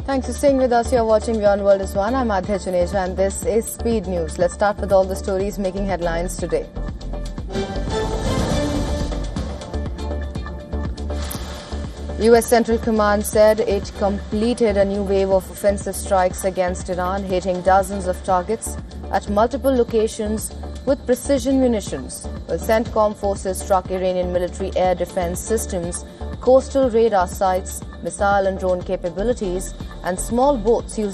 Thanks for staying with us. You're watching Beyond World is One. I'm Adhya Juneja and this is Speed News. Let's start with all the stories making headlines today. US Central Command said it completed a new wave of offensive strikes against Iran, hitting dozens of targets at multiple locations with precision munitions. While CENTCOM forces struck Iranian military air defense systems, coastal radar sites, missile and drone capabilities, and small boats used